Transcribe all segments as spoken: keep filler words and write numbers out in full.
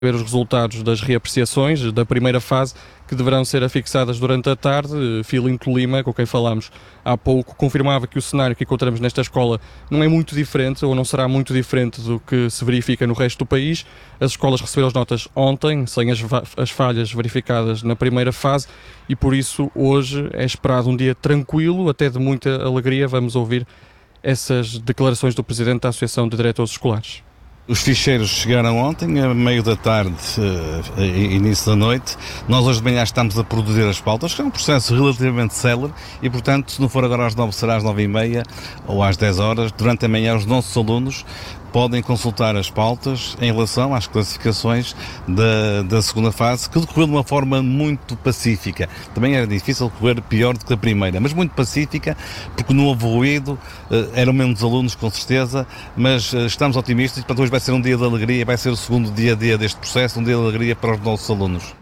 ver os resultados das reapreciações da primeira fase, que deverão ser afixadas durante a tarde. Filinto Lima, com quem falámos há pouco, confirmava que o cenário que encontramos nesta escola não é muito diferente, ou não será muito diferente do que se verifica no resto do país. As escolas receberam as notas ontem, sem as, as falhas verificadas na primeira fase, e por isso hoje é esperado um dia tranquilo, até de muita alegria. Vamos ouvir essas declarações do Presidente da Associação de Diretores Escolares. Os ficheiros chegaram ontem, a meio da tarde, uh, início da noite. Nós hoje de manhã estamos a produzir as pautas, que é um processo relativamente célere e, portanto, se não for agora às nove, será às nove e meia ou às dez horas. Durante a manhã, os nossos alunos podem consultar as pautas em relação às classificações da, da segunda fase, que decorreu de uma forma muito pacífica. Também era difícil decorrer pior do que a primeira, mas muito pacífica, porque não houve ruído, eram menos alunos com certeza, mas estamos otimistas e, portanto, hoje vai ser um dia de alegria, vai ser o segundo dia a dia deste processo, um dia de alegria para os nossos alunos.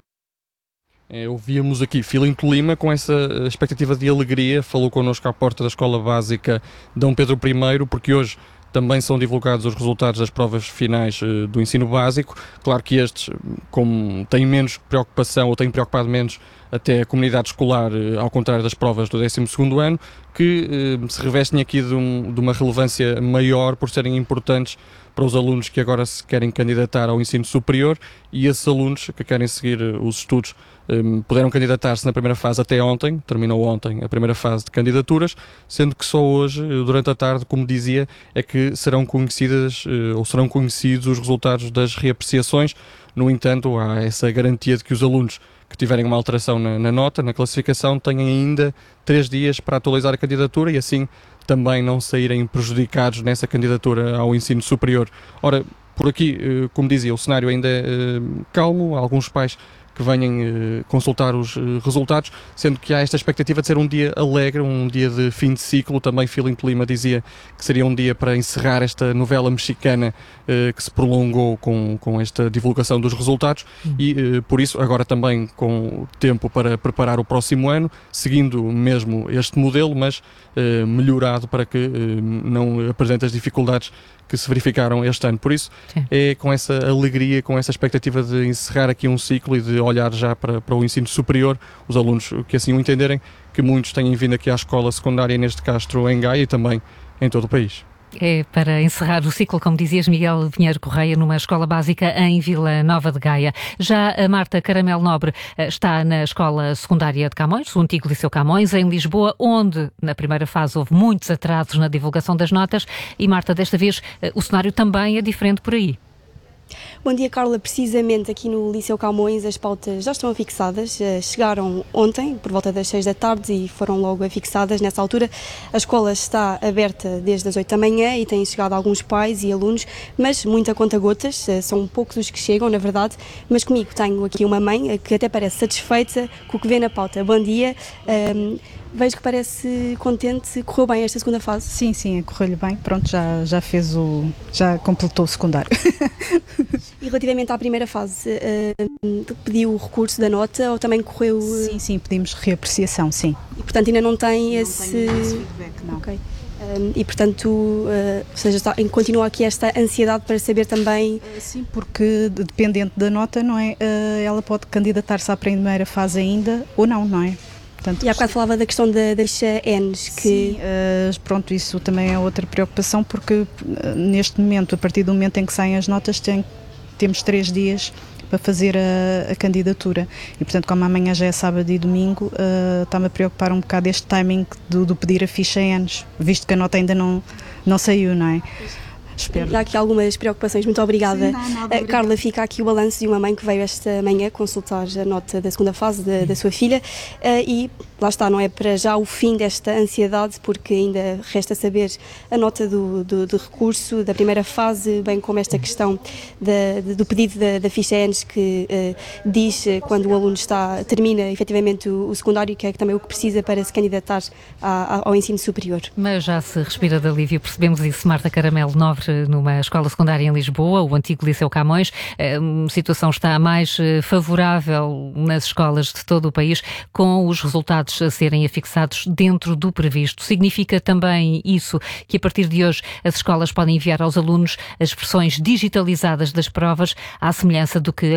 É, ouvíamos aqui Filinto Lima com essa expectativa de alegria, falou connosco à porta da Escola Básica Dom Pedro I, porque hoje também são divulgados os resultados das provas finais uh, do ensino básico. Claro que estes, como têm menos preocupação, ou têm preocupado menos até a comunidade escolar, uh, ao contrário das provas do décimo segundo ano, que uh, se revestem aqui de, um, de uma relevância maior por serem importantes para os alunos que agora se querem candidatar ao ensino superior, e esses alunos que querem seguir uh, os estudos um, puderam candidatar-se na primeira fase até ontem, terminou ontem a primeira fase de candidaturas, sendo que só hoje, durante a tarde, como dizia, é que serão conhecidas uh, ou serão conhecidos os resultados das reapreciações. No entanto, há essa garantia de que os alunos que tiverem uma alteração na, na nota, na classificação, têm ainda três dias para atualizar a candidatura e assim também não saírem prejudicados nessa candidatura ao ensino superior. Ora, por aqui, como dizia, o cenário ainda é calmo, alguns pais que venham uh, consultar os uh, resultados, sendo que há esta expectativa de ser um dia alegre, um dia de fim de ciclo. Também Filinto Lima dizia que seria um dia para encerrar esta novela mexicana uh, que se prolongou com, com esta divulgação dos resultados hum. e uh, por isso agora também com tempo para preparar o próximo ano, seguindo mesmo este modelo, mas uh, melhorado para que uh, não apresente as dificuldades que se verificaram este ano. Por isso, Sim. é com essa alegria, com essa expectativa de encerrar aqui um ciclo e de olhar já para, para o ensino superior, os alunos que assim o entenderem, que muitos têm vindo aqui à escola secundária neste Castro, em Gaia, e também em todo o país. É para encerrar o ciclo, como dizias, Miguel Pinheiro Correia, numa escola básica em Vila Nova de Gaia. Já a Marta Caramelo Nobre está na escola secundária de Camões, o antigo Liceu Camões, em Lisboa, onde na primeira fase houve muitos atrasos na divulgação das notas. E Marta, desta vez o cenário também é diferente por aí. Bom dia, Carla. Precisamente aqui no Liceu Camões as pautas já estão afixadas, chegaram ontem por volta das seis da tarde e foram logo afixadas. Nessa altura a escola está aberta desde as oito da manhã e têm chegado alguns pais e alunos, mas muito a conta-gotas, são poucos os que chegam, na verdade, mas comigo tenho aqui uma mãe que até parece satisfeita com o que vê na pauta. Bom dia. Um, Vejo que parece contente. Correu bem esta segunda fase? Sim, sim, correu-lhe bem. Pronto, já, já fez o... já completou o secundário. E relativamente à primeira fase, uh, pediu o recurso da nota ou também correu... Uh... Sim, sim, pedimos reapreciação, sim. E portanto ainda não tem não esse... Tenho esse feedback, não. Ok. Um, e portanto, uh, ou seja, está, continua aqui esta ansiedade para saber também... Uh, sim, porque dependente da nota, não é? Uh, ela pode candidatar-se à primeira fase ainda ou não, não é? Portanto, e há bocado falava da questão da, da ficha Enes, que... Sim, uh, pronto, isso também é outra preocupação, porque uh, neste momento, a partir do momento em que saem as notas, tem, temos três dias para fazer a, a candidatura. E, portanto, como amanhã já é sábado e domingo, uh, está-me a preocupar um bocado este timing do, do pedir a ficha Enes, visto que a nota ainda não, não saiu, não é? Espero. Há aqui algumas preocupações, muito obrigada. Sim, não, nada, uh, Carla, fica aqui o balanço de uma mãe que veio esta manhã consultar a nota da segunda fase da, da sua filha uh, e lá está, não é para já o fim desta ansiedade, porque ainda resta saber a nota do, do, do recurso da primeira fase, bem como esta questão da, do pedido da, da ficha Enes, que uh, diz uh, quando o aluno está, termina efetivamente o, o secundário, que é também o que precisa para se candidatar a, a, ao ensino superior. Mas já se respira de alívio, percebemos isso. Marta Caramelo Nobre, numa escola secundária em Lisboa, o antigo Liceu Camões. A situação está mais favorável nas escolas de todo o país, com os resultados resultados a serem afixados dentro do previsto. Significa também isso que a partir de hoje as escolas podem enviar aos alunos as versões digitalizadas das provas, à semelhança do que